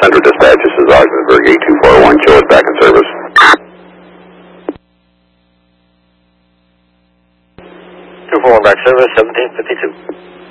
Central Dispatch, this is Ogdensburg 8241, Joe is back in service. 241 back service, 1752.